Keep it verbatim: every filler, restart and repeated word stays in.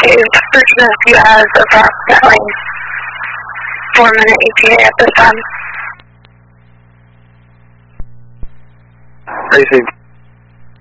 Dave, Virginia, a few has approximately four minute E T A at this time. Racing.